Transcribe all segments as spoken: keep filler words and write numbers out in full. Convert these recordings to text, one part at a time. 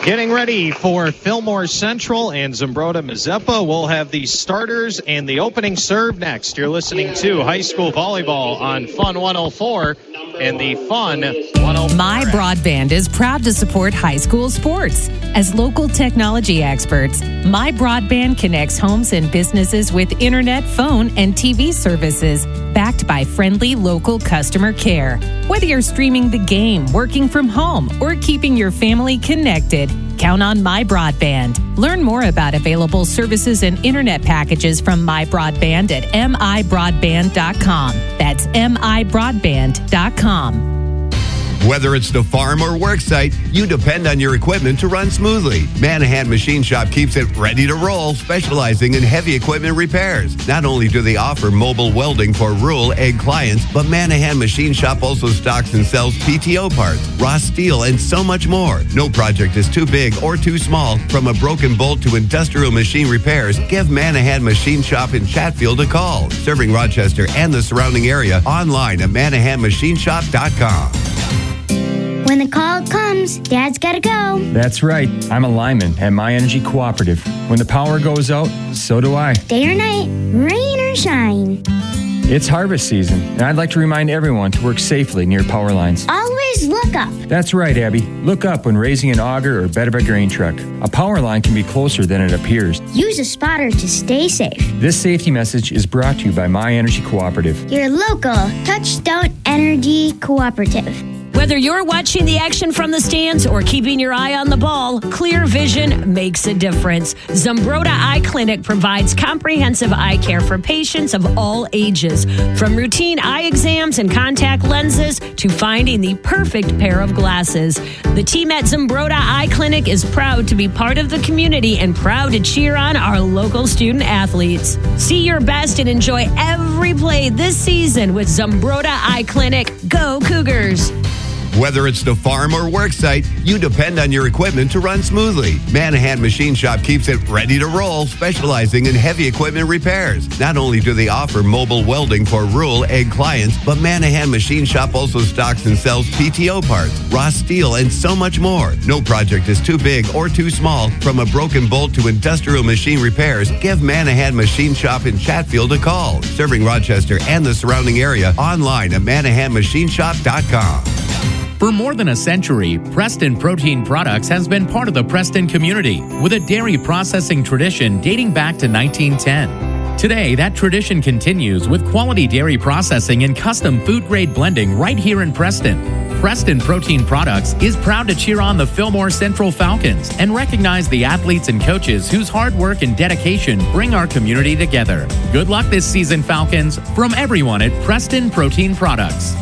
Getting ready for Fillmore Central and Zumbrota Mazeppa. We'll have the starters and the opening serve next. You're listening to high school volleyball on Fun one oh four and the Fun one oh four. My Broadband is proud to support high school sports. As local technology experts, My Broadband connects homes and businesses with internet, phone, and T V services backed by friendly local customer care. Whether you're streaming the game, working from home, or keeping your family connected, count on My Broadband. Learn more about available services and internet packages from My Broadband at m i broadband dot com. That's m i broadband dot com. Whether it's the farm or work site, you depend on your equipment to run smoothly. Manahan Machine Shop keeps it ready to roll, specializing in heavy equipment repairs. Not only do they offer mobile welding for rural ag clients, but Manahan Machine Shop also stocks and sells P T O parts, raw steel, and so much more. No project is too big or too small. From a broken bolt to industrial machine repairs, give Manahan Machine Shop in Chatfield a call. Serving Rochester and the surrounding area, online at manahan machine shop dot com. When the call comes, Dad's gotta go. That's right. I'm a lineman at My Energy Cooperative. When the power goes out, so do I. Day or night, rain or shine. It's harvest season, and I'd like to remind everyone to work safely near power lines. Always look up. That's right, Abby. Look up when raising an auger or bed of a grain truck. A power line can be closer than it appears. Use a spotter to stay safe. This safety message is brought to you by My Energy Cooperative. Your local Touchstone Energy Cooperative. Whether you're watching the action from the stands or keeping your eye on the ball, clear vision makes a difference. Zumbrota Eye Clinic provides comprehensive eye care for patients of all ages. From routine eye exams and contact lenses to finding the perfect pair of glasses. The team at Zumbrota Eye Clinic is proud to be part of the community and proud to cheer on our local student athletes. See your best and enjoy every play this season with Zumbrota Eye Clinic. Go Cougars! Whether it's the farm or work site, you depend on your equipment to run smoothly. Manahan Machine Shop keeps it ready to roll, specializing in heavy equipment repairs. Not only do they offer mobile welding for rural ag clients, but Manahan Machine Shop also stocks and sells P T O parts, raw steel, and so much more. No project is too big or too small. From a broken bolt to industrial machine repairs, give Manahan Machine Shop in Chatfield a call. Serving Rochester and the surrounding area, online at manahan machine shop dot com. For more than a century, Preston Protein Products has been part of the Preston community with a dairy processing tradition dating back to nineteen ten. Today, that tradition continues with quality dairy processing and custom food-grade blending right here in Preston. Preston Protein Products is proud to cheer on the Fillmore Central Falcons and recognize the athletes and coaches whose hard work and dedication bring our community together. Good luck this season, Falcons, from everyone at Preston Protein Products.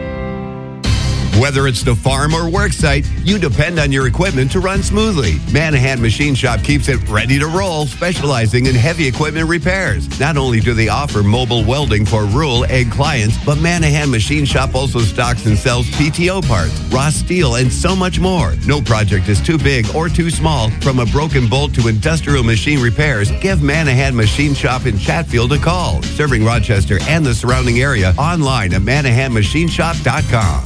Whether it's the farm or work site, you depend on your equipment to run smoothly. Manahan Machine Shop keeps it ready to roll, specializing in heavy equipment repairs. Not only do they offer mobile welding for rural ag clients, but Manahan Machine Shop also stocks and sells P T O parts, raw steel, and so much more. No project is too big or too small. From a broken bolt to industrial machine repairs, give Manahan Machine Shop in Chatfield a call. Serving Rochester and the surrounding area, online at manahan machine shop dot com.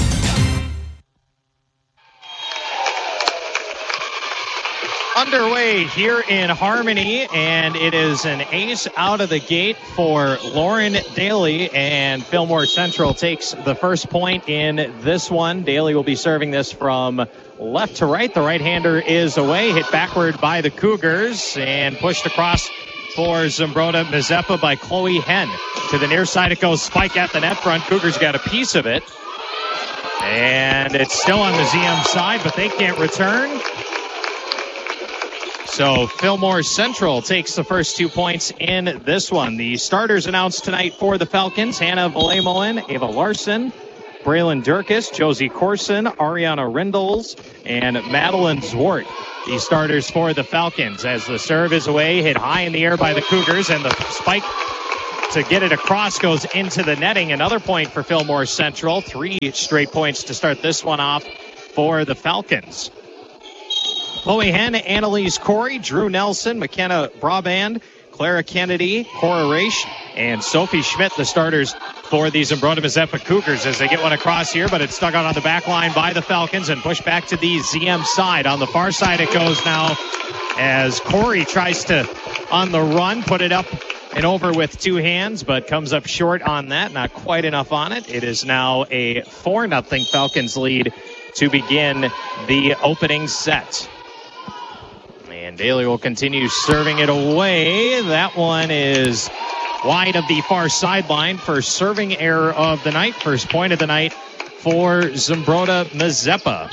Underway here in Harmony, and it is an ace out of the gate for Lauren Daly, and Fillmore Central takes the first point in this one. Daly will be serving this from left to right. The right-hander is away, hit backward by the Cougars, and pushed across for Zumbrota Mazeppa by Chloe Henn. To the near side it goes, spike at the net front. Cougars got a piece of it, and it's still on the Z M side, but they can't return. So Fillmore Central takes the first two points in this one. The starters announced tonight for the Falcons: Hannah Valemoen, Ava Larson, Braylon Durkis, Josie Corson, Ariana Rindles, and Madeline Zwart. The starters for the Falcons, as the serve is away, hit high in the air by the Cougars, and the spike to get it across goes into the netting. Another point for Fillmore Central. Three straight points to start this one off for the Falcons. Chloe Henn, Annalise Corey, Drew Nelson, McKenna Braband, Clara Kennedy, Cora Raish, and Sophie Schmidt, the starters for the Zumbrota-Mazeppa Cougars as they get one across here, but it's stuck out on the back line by the Falcons and pushed back to the Z M side. On the far side it goes now as Corey tries to, on the run, put it up and over with two hands, but comes up short on that. Not quite enough on it. It is now a four nothing Falcons lead to begin the opening set. And Daly will continue serving it away. That one is wide of the far sideline for serving error of the night. First point of the night for Zumbrota-Mazeppa.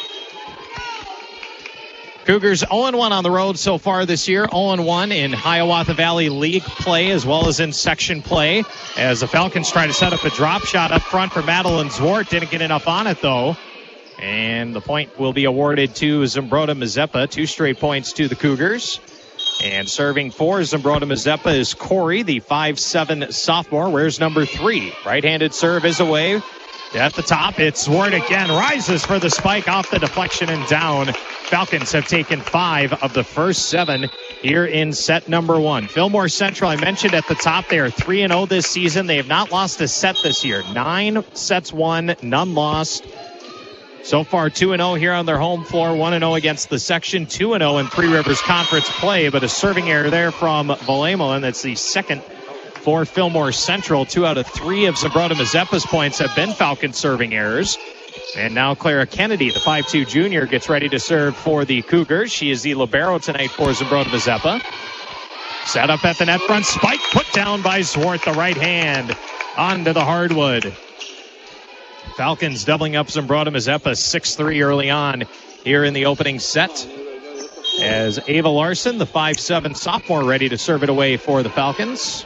Cougars oh and one on the road so far this year. oh and one in Hiawatha Valley League play as well as in section play as the Falcons try to set up a drop shot up front for Madeline Zwart. Didn't get enough on it though. And the point will be awarded to Zumbrota-Mazeppa. Two straight points to the Cougars. And serving for Zumbrota-Mazeppa is Corey, the five seven sophomore. Wears number three. Right-handed serve is away. At the top, it's Zwart again. Rises for the spike off the deflection and down. Falcons have taken five of the first seven here in set number one. Fillmore Central, I mentioned at the top, they are three and oh this season. They have not lost a set this year. Nine sets won, none lost. So far, two and oh here on their home floor, one and oh against the section, two and oh in Three Rivers Conference play, but a serving error there from Vallejo, and that's the second for Fillmore Central. Two out of three of Zumbrota-Mazeppa's points have been Falcon serving errors. And now Clara Kennedy, the five two junior, gets ready to serve for the Cougars. She is the libero tonight for Zumbrota-Mazeppa. Set up at the net front, spike put down by Zwart, the right hand onto the hardwood. Falcons doubling up Zumbrota-Mazeppa six three early on here in the opening set. As Ava Larson, the five seven sophomore, ready to serve it away for the Falcons.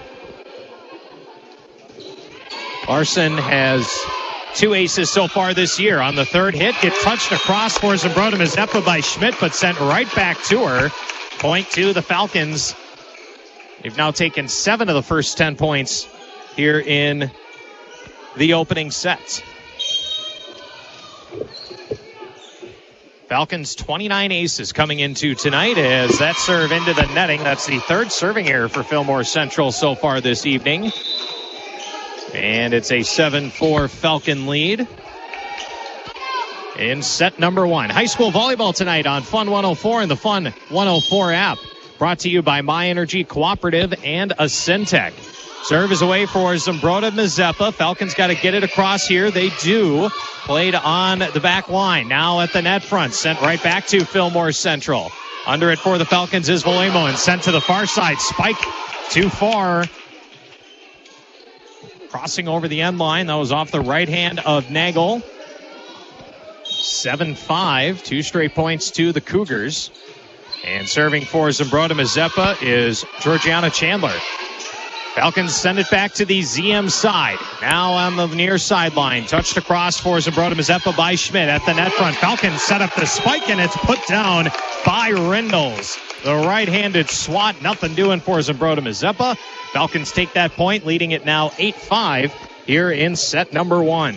Larson has two aces so far this year. On the third hit, it touched across for Zumbrota-Mazeppa by Schmidt, but sent right back to her. Point to the Falcons. They've now taken seven of the first ten points here in the opening set. Falcons twenty-nine aces coming into tonight as that serve into the netting. That's the third serving error for Fillmore Central so far this evening. And it's a seven four Falcon lead in set number one. High school volleyball tonight on Fun one oh four and the Fun one oh four app. Brought to you by My Energy Cooperative and Ascentec. Serve is away for Zumbrota-Mazeppa. Falcons got to get it across here. They do. Played on the back line. Now at the net front. Sent right back to Fillmore Central. Under it for the Falcons is Vallejo and sent to the far side. Spike too far. Crossing over the end line. That was off the right hand of Nagel. seven five. Two straight points to the Cougars. And serving for Zumbrota-Mazeppa is Georgiana Chandler. Falcons send it back to the Z M side. Now on the near sideline. Touched across for Zumbrota-Mazeppa by Schmidt at the net front. Falcons set up the spike, and it's put down by Rindles. The right-handed swat. Nothing doing for Zumbrota-Mazeppa. Falcons take that point, leading it now eight five here in set number one.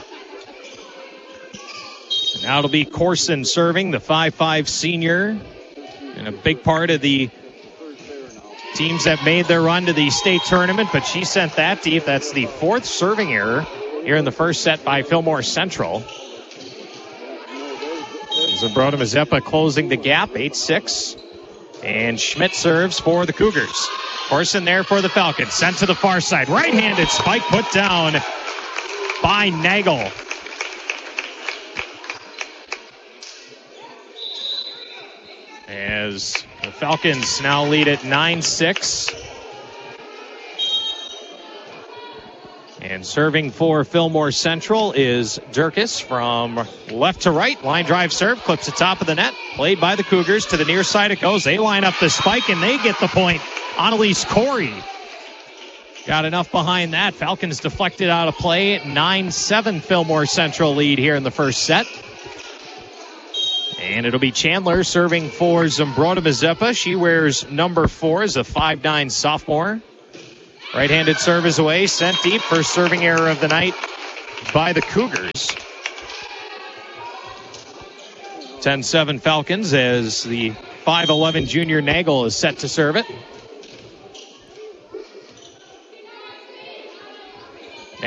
And now it'll be Corson serving, the five five senior. And a big part of the teams that made their run to the state tournament, but she sent that deep. That's the fourth serving error here in the first set by Fillmore Central. Zumbrota-Mazeppa closing the gap, eight six. And Schmidt serves for the Cougars. Corson there for the Falcons. Sent to the far side. Right-handed spike put down by Nagel. As the Falcons now lead at nine six. And serving for Fillmore Central is Durkis from left to right. Line drive serve, clips the top of the net. Played by the Cougars. To the near side it goes. They line up the spike and they get the point. Annalise Corey got enough behind that. Falcons deflected out of play. nine seven Fillmore Central lead here in the first set. And it'll be Chandler serving for Zumbrota-Mazeppa. She wears number four as a five nine sophomore. Right-handed serve is away, sent deep. First serving error of the night by the Cougars. ten seven Falcons as the five eleven junior Nagel is set to serve it.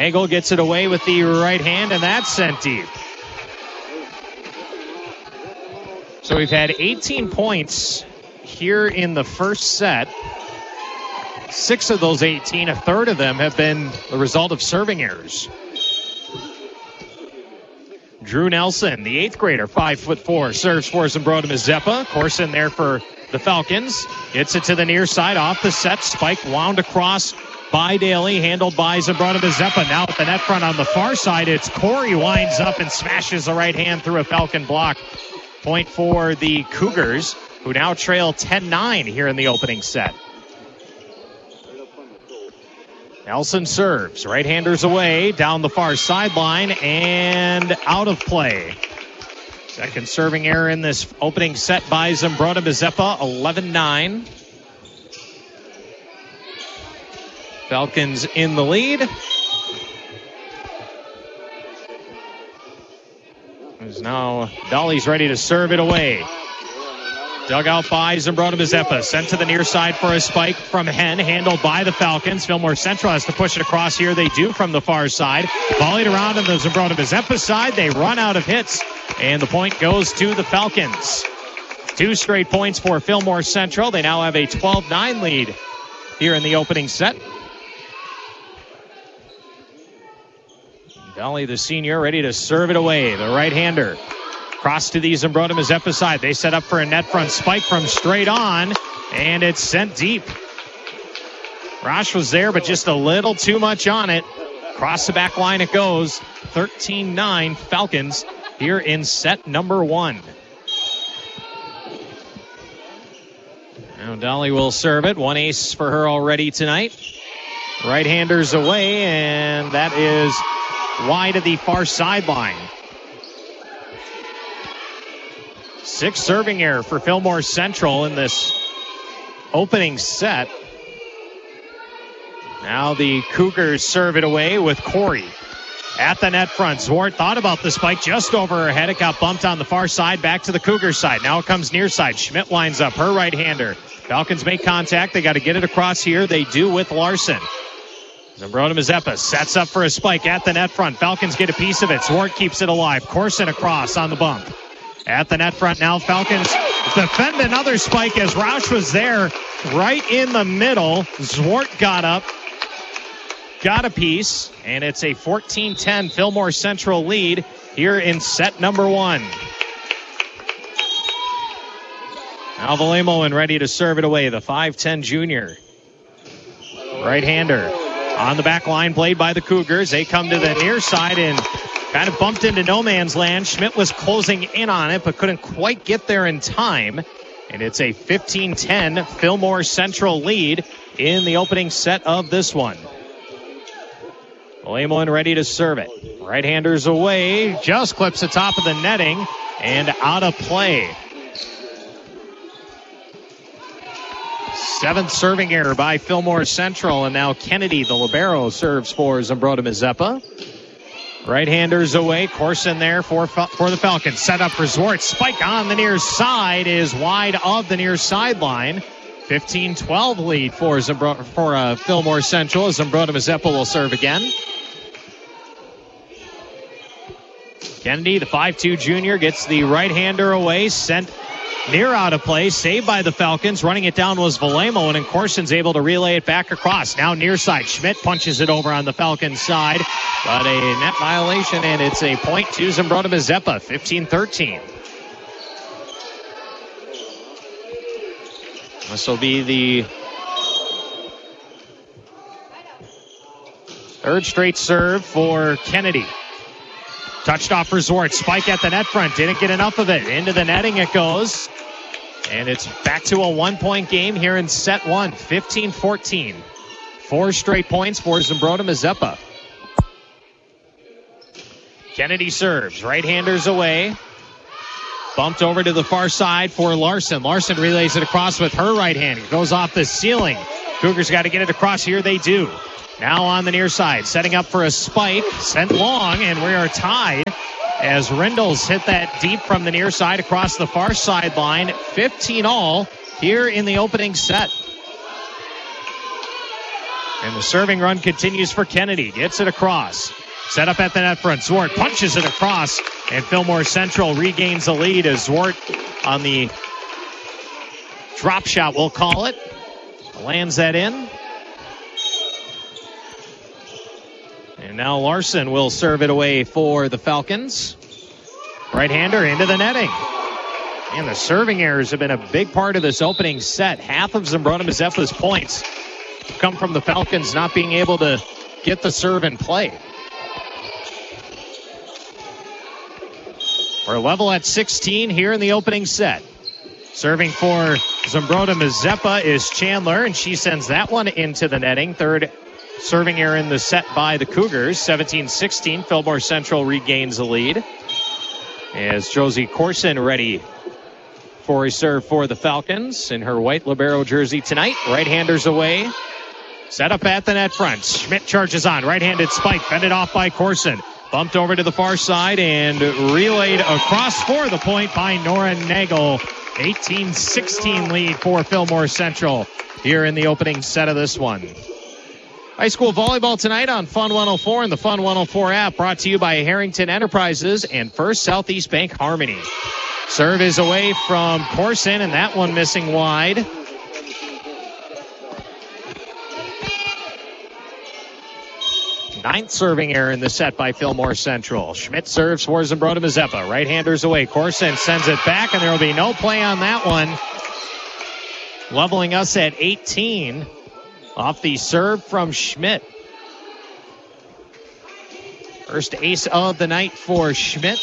Nagel gets it away with the right hand, and that's sent deep. So we've had eighteen points here in the first set. Six of those eighteen, a third of them have been the result of serving errors. Drew Nelson, the eighth grader, five foot four, serves for Zumbrota Mazeppa. Corson there for the Falcons. Gets it to the near side, off the set. Spike wound across by Daly, handled by Zumbrota Mazeppa. Now at the net front on the far side, it's Corey winds up and smashes the right hand through a Falcon block. Point for the Cougars, who now trail ten nine here in the opening set. Nelson serves, right-handers away, down the far sideline, and out of play. Second serving error in this opening set by Zumbrota Mazeppa, eleven nine. Falcons in the lead. As now Dolly's ready to serve it away. Dug out by Zumbrota Mazeppa. Sent to the near side for a spike from Hen. Handled by the Falcons. Fillmore Central has to push it across here. They do from the far side. Volleyed around on the Zumbrota Mazeppa side. They run out of hits. And the point goes to the Falcons. Two straight points for Fillmore Central. They now have a twelve nine lead here in the opening set. Dolly, the senior, ready to serve it away. The right-hander. Cross to the Zumbrota Mazeppa side. They set up for a net front spike from straight on, and it's sent deep. Rosh was there, but just a little too much on it. Across the back line it goes. thirteen nine Falcons here in set number one. Now Dolly will serve it. One ace for her already tonight. Right-handers away, and that is wide of the far sideline. Sixth serving error for Fillmore Central in this opening set. Now the Cougars serve it away with Corey at the net front. Zwart thought about the spike just over her head. It got bumped on the far side, back to the Cougars side. Now it comes near side. Schmidt lines up, her right-hander. Falcons make contact. They got to get it across here. They do with Larson. Zumbrota Mazeppa sets up for a spike at the net front. Falcons get a piece of it. Zwart keeps it alive. Corson across on the bump. At the net front now, Falcons defend another spike as Roush was there right in the middle. Zwart got up, got a piece, and it's a fourteen ten Fillmore Central lead here in set number one. Now Vallemoen ready to serve it away, the five ten junior. Right-hander on the back line, played by the Cougars. They come to the near side and kind of bumped into no man's land. Schmidt was closing in on it, but couldn't quite get there in time. And it's a fifteen ten Fillmore Central lead in the opening set of this one. Vallemoen ready to serve it. Right-handers away, just clips the top of the netting and out of play. Seventh serving error by Fillmore Central, and now Kennedy, the libero, serves for Zumbrota Mazeppa. Right-handers away. Corson there for, for the Falcons. Set up for Zwart. Spike on the near side is wide of the near sideline. fifteen twelve lead for, Zumbro- for uh, Fillmore Central. Zumbrota Mazeppa will serve again. Kennedy, the five two junior, gets the right-hander away. Sent near out of play. Saved by the Falcons. Running it down was Vallemoen, and Corson's able to relay it back across. Now near side. Schmidt punches it over on the Falcons side. But a net violation, and it's a point to Zumbrota Mazeppa, fifteen thirteen. This will be the third straight serve for Kennedy. Touched off for Zwart. Spike at the net front. Didn't get enough of it. Into the netting it goes. And it's back to a one-point game here in set one, fifteen fourteen. Four straight points for Zumbrota Mazeppa. Kennedy serves. Right-handers away. Bumped over to the far side for Larson. Larson relays it across with her right hand. It goes off the ceiling. Cougars got to get it across here. They do. Now on the near side. Setting up for a spike. Sent long, and we are tied as Rindles hit that deep from the near side across the far sideline. fifteen all here in the opening set. And the serving run continues for Kennedy. Gets it across. Set up at the net front. Zwart punches it across. And Fillmore Central regains the lead as Zwart on the drop shot, we'll call it. Lands that in. And now Larson will serve it away for the Falcons. Right-hander into the netting. And the serving errors have been a big part of this opening set. Half of Zumbrota Mazeppa's points come from the Falcons not being able to get the serve in play. We're level at sixteen here in the opening set. Serving for Zumbrota Mazeppa is Chandler, and she sends that one into the netting. Third serving error in the set by the Cougars. seventeen sixteen, Fillmore Central regains the lead. As Josie Corson ready for a serve for the Falcons in her white libero jersey tonight. Right-handers away. Set up at the net front. Schmidt charges on. Right-handed spike. Fended off by Corson. Bumped over to the far side and relayed across for the point by Nora Nagel. eighteen sixteen lead for Fillmore Central here in the opening set of this one. High school volleyball tonight on Fun one oh four and the Fun one oh four app, brought to you by Harrington Enterprises and First Southeast Bank Harmony. Serve is away from Corson, and that one missing wide. Ninth serving error in the set by Fillmore Central. Schmidt serves for Zumbrota Mazeppa. Right-handers away. Corson sends it back, and there will be no play on that one. Leveling us at eighteen off the serve from Schmidt. First ace of the night for Schmidt.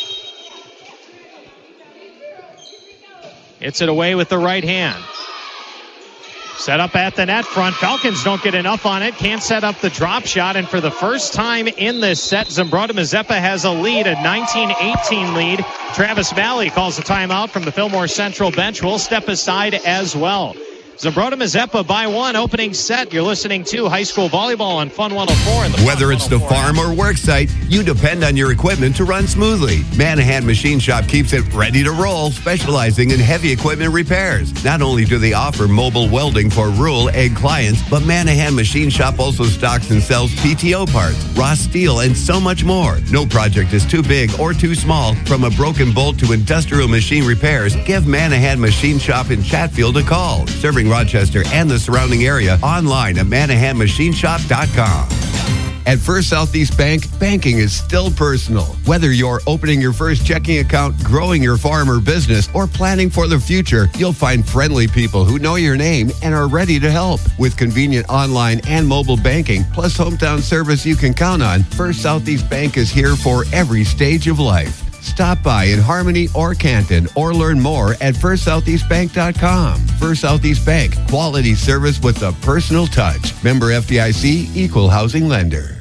Hits it away with the right hand. Set up at the net front. Falcons don't get enough on it. Can't set up the drop shot. And for the first time in this set, Zumbrota Mazeppa has a lead, a nineteen eighteen lead. Travis Valley calls the timeout from the Fillmore Central bench. We'll step aside as well. Zumbrota Mazeppa by one, opening set. You're listening to high school volleyball on Fun one oh four. And the Whether it's the farm or work site, you depend on your equipment to run smoothly. Manahan Machine Shop keeps it ready to roll, specializing in heavy equipment repairs. Not only do they offer mobile welding for rural ag clients, but Manahan Machine Shop also stocks and sells P T O parts, raw steel, and so much more. No project is too big or too small. From a broken bolt to industrial machine repairs, give Manahan Machine Shop in Chatfield a call. Serving Rochester and the surrounding area, online at manahan machine shop dot com. At First Southeast Bank, banking is still personal. Whether you're opening your first checking account, growing your farm or business, or planning for the future, you'll find friendly people who know your name and are ready to help. With convenient online and mobile banking, plus hometown service you can count on, First Southeast Bank is here for every stage of life. Stop by in Harmony or Canton or learn more at first southeast bank dot com. First Southeast Bank, quality service with a personal touch. Member F D I C, Equal Housing Lender.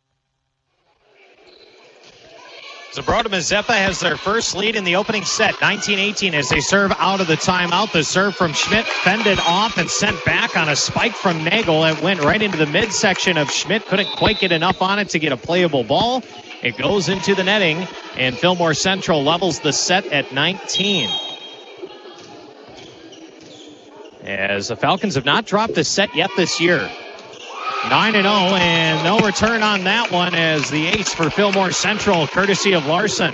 Zumbrota Mazeppa has their first lead in the opening set, nineteen eighteen, as they serve out of the timeout. The serve from Schmidt fended off and sent back on a spike from Nagel. It went right into the midsection of Schmidt. Couldn't quite get enough on it to get a playable ball. It goes into the netting, and Fillmore Central levels the set at nineteen. As the Falcons have not dropped a set yet this year. nine and oh, and no return on that one as the ace for Fillmore Central, courtesy of Larson.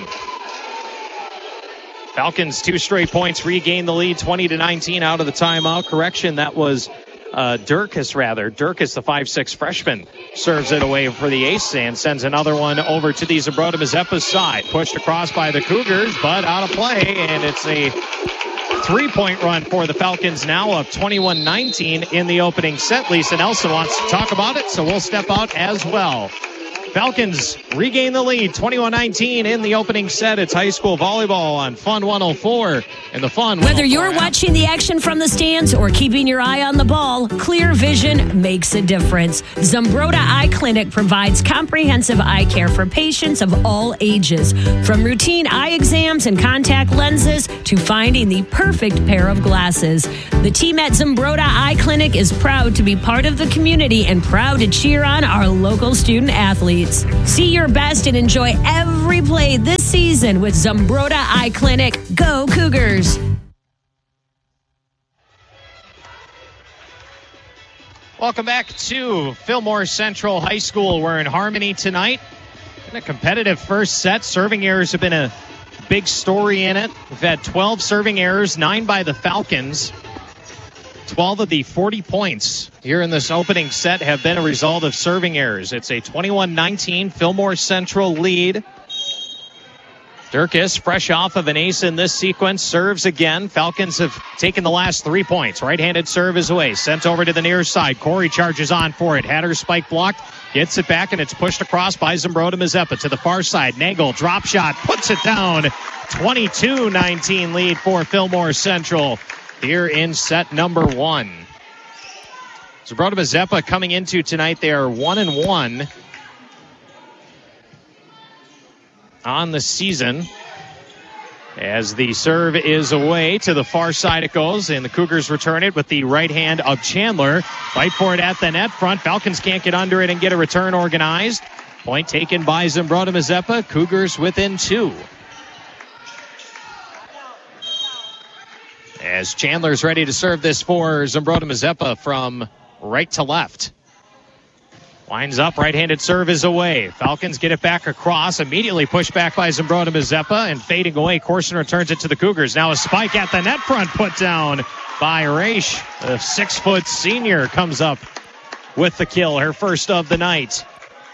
Falcons, two straight points, regain the lead, twenty to nineteen out of the timeout. Correction, that was uh, Durkis, rather. Durkis, the five six freshman, serves it away for the ace and sends another one over to the Zumbrota Mazeppa's side. Pushed across by the Cougars, but out of play, and it's a three-point run for the Falcons now of twenty-one nineteen in the opening set. Lisa Nelson wants to talk about it, so we'll step out as well. Falcons regain the lead, twenty-one nineteen in the opening set. It's high school volleyball on Fun one oh four and the Fun Whether you're watching the action from the stands or keeping your eye on the ball, clear vision makes a difference. Zumbrota Eye Clinic provides comprehensive eye care for patients of all ages. From routine eye exams and contact lenses to finding the perfect pair of glasses. The team at Zumbrota Eye Clinic is proud to be part of the community and proud to cheer on our local student athletes. See your best and enjoy every play this season with Zumbrota Eye Clinic. Go Cougars! Welcome back to Fillmore Central High School. We're in Harmony tonight. In a competitive first set. Serving errors have been a big story in it. We've had twelve serving errors, nine by the Falcons. twelve of the forty points here in this opening set have been a result of serving errors. It's a twenty-one nineteen Fillmore Central lead. Durkis, fresh off of an ace in this sequence, serves again. Falcons have taken the last three points. Right-handed serve is away. Sent over to the near side. Corey charges on for it. Had her spike blocked. Gets it back, and it's pushed across by Zumbrota Mazeppa to the far side. Nagel, drop shot, puts it down. twenty-two nineteen lead for Fillmore Central here in set number one. Zumbrota Mazeppa coming into tonight, they are one and one on the season. As the serve is away, to the far side it goes, and the Cougars return it with the right hand of Chandler. Fight for it at the net front. Falcons can't get under it and get a return organized. Point taken by Zumbrota Mazeppa. Cougars within two. As Chandler's ready to serve this for Zumbrota Mazeppa from right to left. Winds up, right-handed serve is away. Falcons get it back across, immediately pushed back by Zumbrota Mazeppa, and fading away, Corson returns it to the Cougars. Now a spike at the net front, put down by Raish. The six-foot senior comes up with the kill, her first of the night.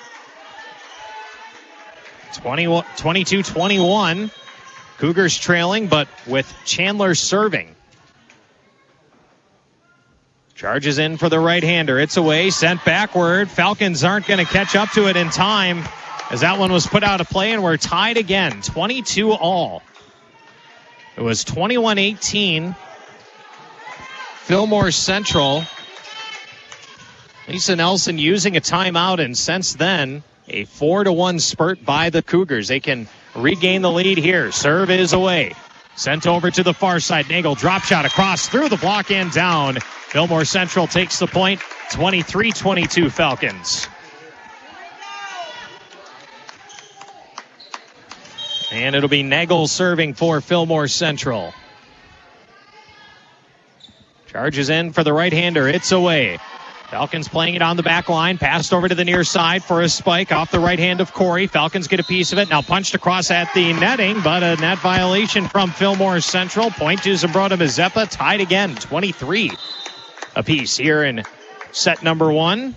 twenty-two twenty-one. Cougars trailing, but with Chandler serving. Charges in for the right-hander. It's away, sent backward. Falcons aren't going to catch up to it in time as that one was put out of play, and we're tied again, twenty-two all. It was twenty-one eighteen. Fillmore Central. Lisa Nelson using a timeout, and since then, a four to one spurt by the Cougars. They can regain the lead here. Serve is away. Sent over to the far side. Nagel, drop shot across through the block and down. Fillmore Central takes the point, twenty-three twenty-two Falcons. And it'll be Nagel serving for Fillmore Central. Charges in for the right-hander. It's away. Falcons playing it on the back line. Passed over to the near side for a spike off the right hand of Corey. Falcons get a piece of it. Now punched across at the netting, but a net violation from Fillmore Central. Point to Zumbrota Mazeppa. Tied again, twenty-three apiece here in set number one.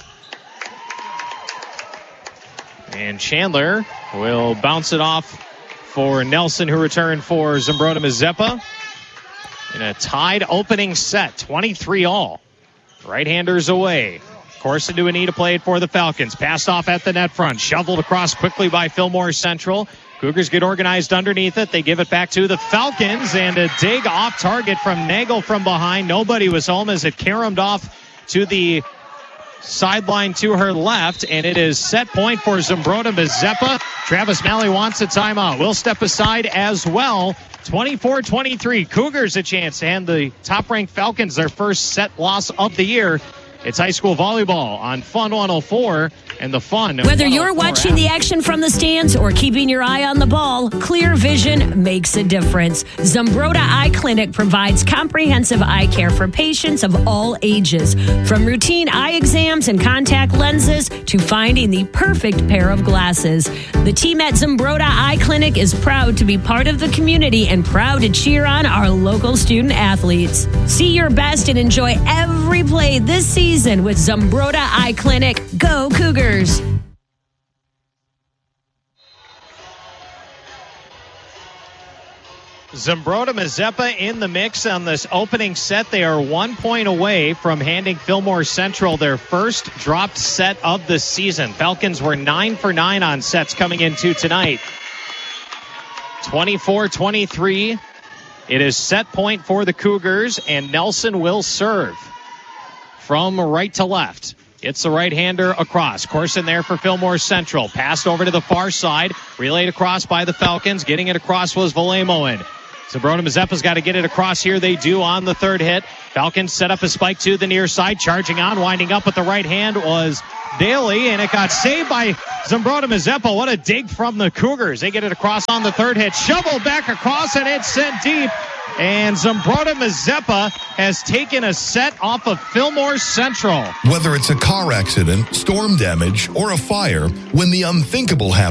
And Chandler will bounce it off for Nelson, who returned for Zumbrota Mazeppa. In a tied opening set, twenty-three all. Right-handers away. Corson to Anita played for the Falcons. Passed off at the net front. Shoveled across quickly by Fillmore Central. Cougars get organized underneath it. They give it back to the Falcons, and a dig off target from Nagel from behind. Nobody was home as it caromed off to the sideline to her left, and it is set point for Zumbrota Mazeppa. Travis Malley wants a timeout. We'll step aside as well. twenty-four twenty-three. Cougars a chance to hand the top-ranked Falcons their first set loss of the year. It's high school volleyball on Fun one oh four and the Fun. Whether you're watching the action from the stands or keeping your eye on the ball, clear vision makes a difference. Zumbrota Eye Clinic provides comprehensive eye care for patients of all ages. From routine eye exams and contact lenses to finding the perfect pair of glasses. The team at Zumbrota Eye Clinic is proud to be part of the community and proud to cheer on our local student athletes. See your best and enjoy every play this season with Zumbrota Eye Clinic. Go Cougars! Zumbrota Mazeppa in the mix on this opening set. They are one point away from handing Fillmore Central their first dropped set of the season. Falcons were nine for nine on sets coming into tonight. twenty-four twenty-three. It is set point for the Cougars, and Nelson will serve from right to left. It's the right-hander across. Corson there for Fillmore Central. Passed over to the far side. Relayed across by the Falcons. Getting it across was Valemoen. Zumbrota Mazeppa's got to get it across here. They do on the third hit. Falcons set up a spike to the near side. Charging on, winding up with the right hand was Daly, and it got saved by Zumbrota Mazeppa. What a dig from the Cougars. They get it across on the third hit. Shoveled back across, and it's sent deep And Zumbrota Mazeppa has taken a set off of Fillmore Central. Whether it's a car accident, storm damage, or a fire, when the unthinkable happens,